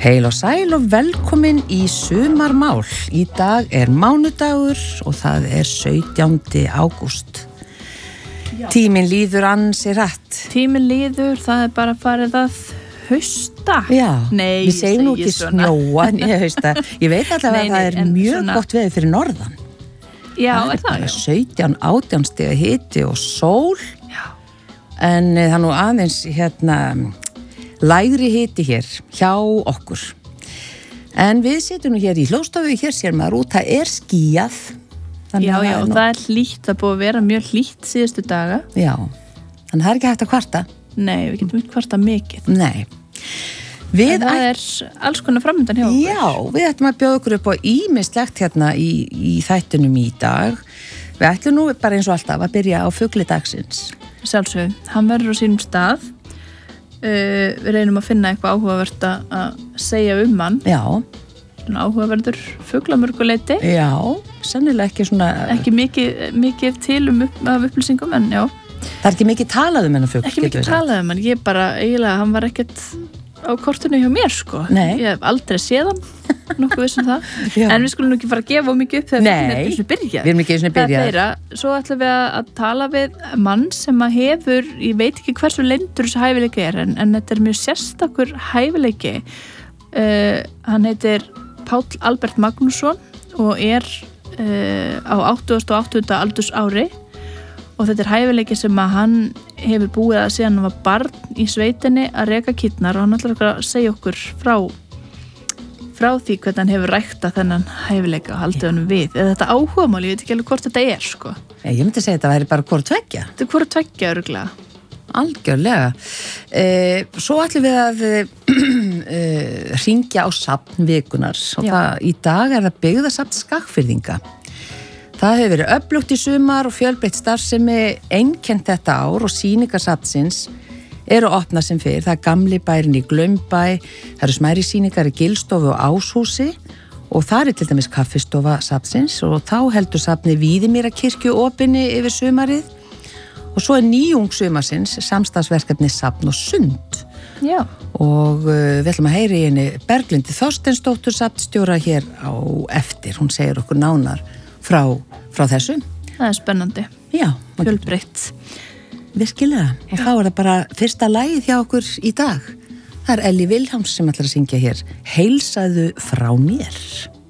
Heil og sæl og velkomin í sumarmál. Í dag mánudagur og það 17. ágúst. Tíminn líður ansi rætt. Tíminn líður, það bara farið að hausta. Já, Nei, við segjum nú ekki snjóa, hausta. Ég veit allavega að það mjög svona gott veður fyrir norðan. Já, það? 17-18 stiga hiti og sól. Já. En það nú aðeins lægri hiti hér hjá okkur. En við sitjum nú hér í Hljóðstofu, hér sér maður út, það skýjað. Já, og það hlýtt, það búið að vera mjög hlýtt síðustu daga. Já, þannig það ekki hægt að kvarta. Nei, við getum ekki kvarta mikið. Nei. En það alls konar framöndan hjá okkur. Já, við ætlum að bjóða okkur upp á ýmislegt hérna í þættinum í dag. Við ætlum nú bara eins og alltaf að byrja á fugli dagsins. Sjálfsög, hann verður á sínum stað. Við reynum að finna eitthvað áhugavert að segja hann. Já. Svona áhugaverður fuglamörguleiti. Já, sennilega ekki svona ekki mikið til af upplýsingum, en já. Það ekki mikið talað hennar fugl. Ekki mikið talað hann, ég bara eiginlega, hann var ekkert á kortinu hjá mér, sko. Nei. Ég hef aldrei séð hann, nokkuð vissum það. Já. En við skulum nú ekki fara að gefa mikið upp þegar við erum byrjað. Við erum ekki eins og byrjað. Svo ætlum við að tala við mann sem að hefur, ég veit ekki hversu leyndur þessu hæfileiki en þetta mjög sérstakur hæfileiki. Hann heitir Páll Albert Magnússon og á 88. aldurs ári. Og þetta hæfileiki sem að hann hefur búið að síðan hann var barn í sveitinni að reka kýrnar og hann ætlar að segja okkur frá því hvernig hann hefur ræktað þennan hæfileika og haldið hann við. Eða þetta áhugamál, ég veit ekki alveg hvort þetta sko. Ég myndi segja þetta væri bara hvort tveggja. Þetta hvort tveggja örugglega. Algjörlega. Svo ætlum við að hringja á safn vikunar og í dag það byggðasafn Skagfirðinga. Það hefur verið öflugt í sumar og fjölbreytt starfsemi einkennt þetta ár og sýningarsafnsins eru opnað sem fyrr. Það gamli bærin í Glaumbæ, það eru smæri sýningar í Gilstofu og Áshúsi og það til dæmis kaffistofa safnsins og þá heldur safni Víðimýrakirkju opinni yfir sumarið og svo nýjung sumarsins samstarfsverkefni Safn og Sund. Já. Og við ætlum að heyra í henni Berglindi Þorsteinsdóttur safnstjóra hér á eftir. Hún segir okkur nánar frá þessu. Það spennandi. Já. Fjölbreytt. Virkilega. Og þá það bara fyrsta lagið hjá okkur í dag. Það Elli Vilhjálms sem ætlar að syngja hér. Heilsaðu frá mér.